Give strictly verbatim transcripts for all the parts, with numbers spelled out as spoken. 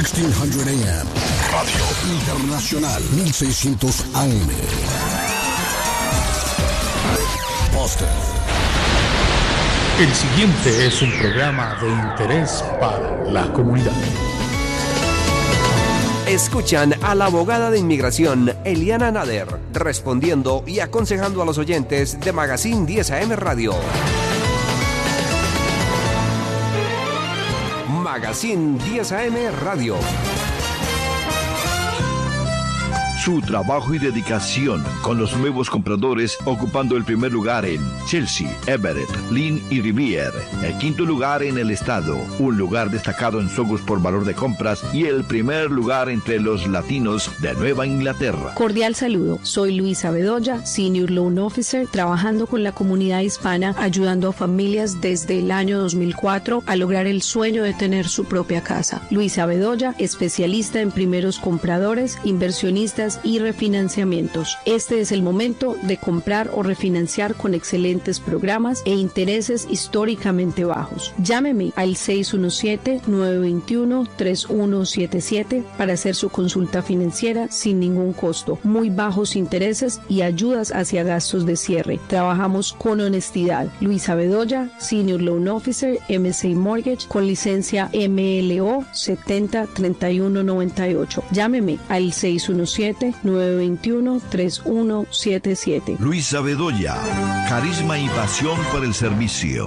sixteen hundred A M. Radio Internacional mil seiscientos A M. Boston. El siguiente es un programa de interés para la comunidad. Escuchan a la abogada de inmigración, Eliana Nader, respondiendo y aconsejando a los oyentes de Magazine diez A M Radio. Magazine diez A M Radio. Su trabajo y dedicación con los nuevos compradores ocupando el primer lugar en Chelsea, Everett, Lynn y Rivier. El quinto lugar en el estado, un lugar destacado en Sogos por valor de compras y el primer lugar entre los latinos de Nueva Inglaterra. Cordial saludo, soy Luisa Bedoya, Senior Loan Officer, trabajando con la comunidad hispana, ayudando a familias desde el año dos mil cuatro a lograr el sueño de tener su propia casa. Luisa Bedoya, especialista en primeros compradores, inversionistas y refinanciamientos. Este es el momento de comprar o refinanciar con excelentes programas e intereses históricamente bajos. Llámeme al seis uno siete, nueve dos uno, tres uno siete siete para hacer su consulta financiera sin ningún costo, muy bajos intereses y ayudas hacia gastos de cierre. Trabajamos con honestidad. Luisa Bedoya, Senior Loan Officer, M S A Mortgage, con licencia M L O setenta treinta y uno noventa y ocho. Llámeme al seis uno siete, nueve dos uno, tres uno siete siete. Luisa Bedoya, carisma y pasión por el servicio.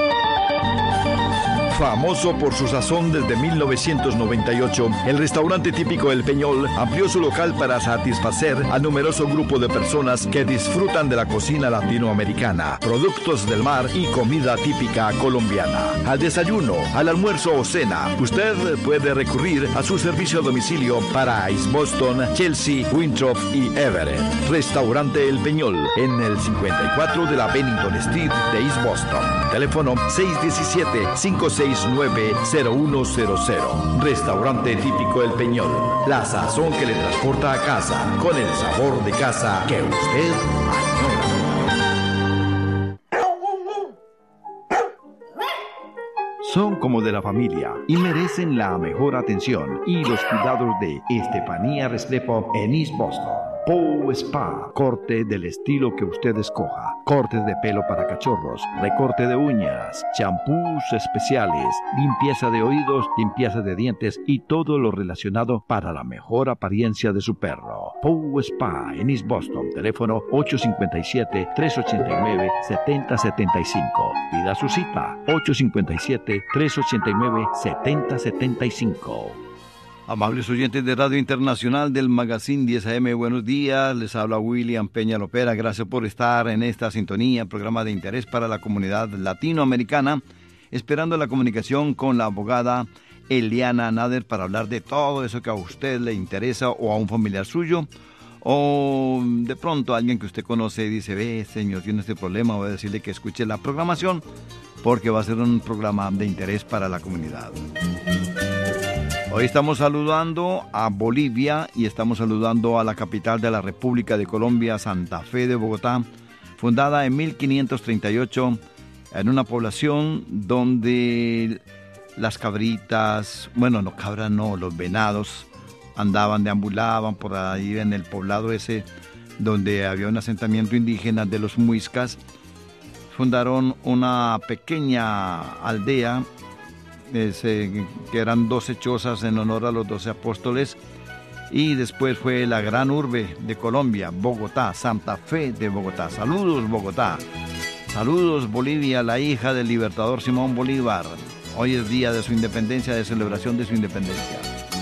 Famoso por su sazón desde mil novecientos noventa y ocho, el restaurante típico El Peñol amplió su local para satisfacer al numeroso grupo de personas que disfrutan de la cocina latinoamericana, productos del mar y comida típica colombiana. Al desayuno, al almuerzo o cena, usted puede recurrir a su servicio a domicilio para East Boston, Chelsea, Winthrop y Everett. Restaurante El Peñol, en el cincuenta y cuatro de la Bennington Street de East Boston. Teléfono seis uno siete, cinco seis nueve, cero uno cero cero. Restaurante típico El Peñol. La sazón que le transporta a casa, con el sabor de casa que usted añora. Son como de la familia y merecen la mejor atención y los cuidados de Estefanía Restrepo en East Boston. Pow Spa, corte del estilo que usted escoja, cortes de pelo para cachorros, recorte de uñas, champús especiales, limpieza de oídos, limpieza de dientes y todo lo relacionado para la mejor apariencia de su perro. Pow Spa en East Boston, teléfono ocho cinco siete, tres ocho nueve, siete cero siete cinco. Pida su cita, ocho cinco siete, tres ocho nueve, siete cero siete cinco. Amables oyentes de Radio Internacional del Magazine diez A M, buenos días. Les habla William Peña Lopera. Gracias por estar en esta sintonía, programa de interés para la comunidad latinoamericana, esperando la comunicación con la abogada Eliana Nader para hablar de todo eso que a usted le interesa o a un familiar suyo, o de pronto a alguien que usted conoce y dice, ve, señor, tiene este problema, voy a decirle que escuche la programación porque va a ser un programa de interés para la comunidad. Hoy estamos saludando a Bolivia y estamos saludando a la capital de la República de Colombia, Santa Fe de Bogotá, fundada en mil quinientos treinta y ocho, en una población donde las cabritas, bueno, no cabras no, los venados andaban, deambulaban por ahí en el poblado ese donde había un asentamiento indígena de los muiscas. Fundaron una pequeña aldea Ese, que eran doce chozas en honor a los doce apóstoles, y después fue la gran urbe de Colombia, Bogotá, Santa Fe de Bogotá. Saludos Bogotá, saludos Bolivia, la hija del libertador Simón Bolívar. Hoy es día de su independencia, de celebración de su independencia.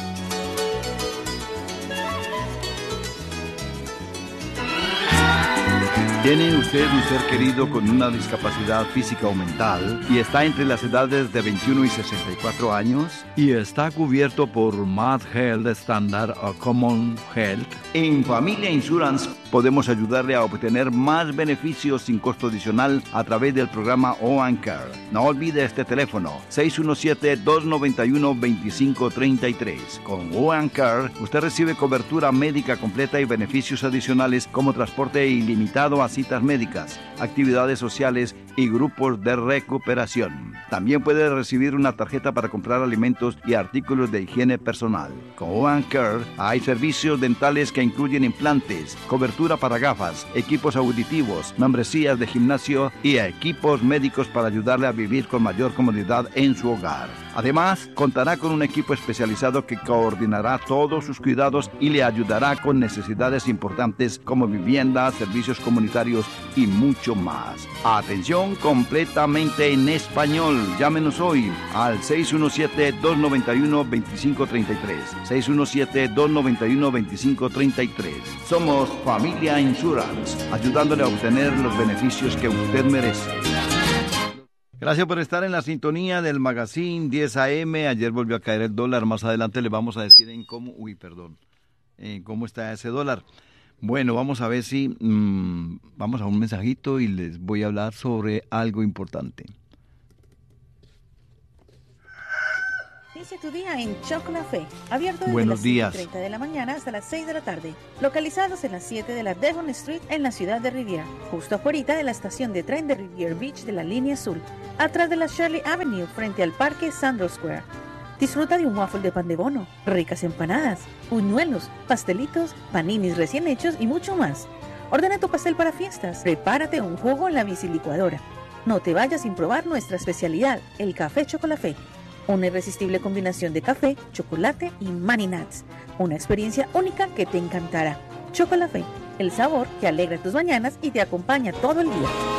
¿Tiene usted un ser querido con una discapacidad física o mental y está entre las edades de veintiuno y sesenta y cuatro años y está cubierto por Mass Health Standard o Common Health? En Familia Insurance podemos ayudarle a obtener más beneficios sin costo adicional a través del programa O and Care. No olvide este teléfono, seis uno siete, dos nueve uno, dos cinco tres tres. Con O and Care usted recibe cobertura médica completa y beneficios adicionales como transporte ilimitado a para citas médicas, actividades sociales y grupos de recuperación. También puede recibir una tarjeta para comprar alimentos y artículos de higiene personal. Con One Care hay servicios dentales que incluyen implantes, cobertura para gafas, equipos auditivos, membresías de gimnasio y equipos médicos para ayudarle a vivir con mayor comodidad en su hogar. Además, contará con un equipo especializado que coordinará todos sus cuidados y le ayudará con necesidades importantes como vivienda, servicios comunitarios y mucho más. Atención completamente en español. Llámenos hoy al seis uno siete, dos nueve uno, dos cinco tres tres. seis uno siete, dos nueve uno, dos cinco tres tres. Somos Familia Insurance, ayudándole a obtener los beneficios que usted merece. Gracias por estar en la sintonía del Magazine diez A M. Ayer volvió a caer el dólar. Más adelante les vamos a decir en cómo, uy, perdón, en cómo está ese dólar. Bueno, vamos a ver si mmm, vamos a un mensajito y les voy a hablar sobre algo importante. Inicia tu día en Chocolafé, abierto desde Buenos las siete días. y treinta de la mañana hasta las seis de la tarde. Localizados en las siete de la Devon Street en la ciudad de Riviera, justo afuera de la estación de tren de Riviera Beach de la línea azul, atrás de la Shirley Avenue frente al parque Sandro Square. Disfruta de un waffle de pan de bono, ricas empanadas, buñuelos, pastelitos, paninis recién hechos y mucho más. Ordena tu pastel para fiestas, prepárate un jugo en la bicilicuadora. No te vayas sin probar nuestra especialidad, el café Chocolafé. Una irresistible combinación de café, chocolate y Mani Nuts. Una experiencia única que te encantará. Chocolafé, el sabor que alegra tus mañanas y te acompaña todo el día.